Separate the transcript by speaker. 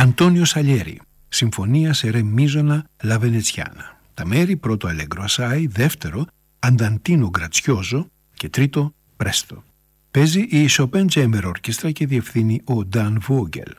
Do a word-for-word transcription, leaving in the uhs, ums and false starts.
Speaker 1: Αντώνιο Σαλιέρι, Συμφωνία σε ρε μίζωνα λα Βενετσιάνα. Τα μέρη πρώτο Αλέγκρο Ασάι, δεύτερο Ανταντίνο Γκρατσιόζο και τρίτο Πρέστο. Παίζει η Chopin Chamber Orchestra και διευθύνει ο Νταν Βόγγελ.